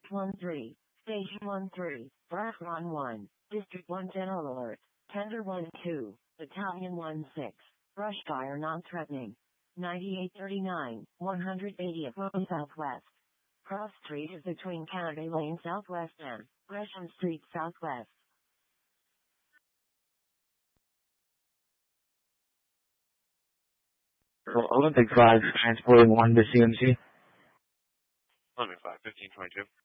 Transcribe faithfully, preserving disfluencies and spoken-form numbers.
one three, Station one three, Brakron one, District one General Alert, Tender one two, Battalion one six, Brush fire non-threatening. ninety-eight thirty-nine, one eightieth Road Southwest. Cross Street is between Kennedy Lane Southwest and Gresham Street Southwest. Olympic five, transporting one to C M C. Olympic five, fifteen twenty-two.